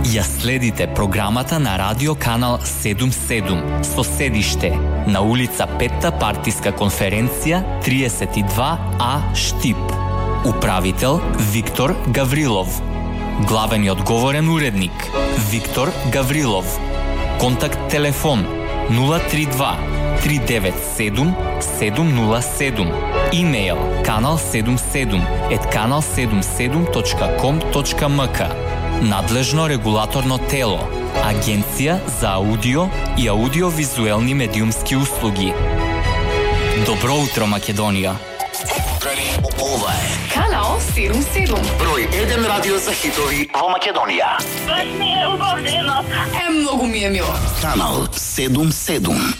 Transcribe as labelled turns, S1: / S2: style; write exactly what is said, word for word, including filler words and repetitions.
S1: Ја следите програмата на радио канал седум седум со седиште на улица Петта партиска конференција триесет и два А Штип. Управител Виктор Гаврилов. Главен и одговорен уредник Виктор Гаврилов. Контакт телефон нула три два три девет седум седум нула седум. Имејл канал седум седум ет канал седум седум точка ком точка ем ка. Надлежно регулаторно тело Агенција за аудио и аудиовизуелни медиумски услуги. Добро утро, Македонија.
S2: Ова е
S3: Канал седум седум.
S2: број еден радио за хитови во Македонија.
S3: Е, многу ми е мило.
S2: Канал седум седум.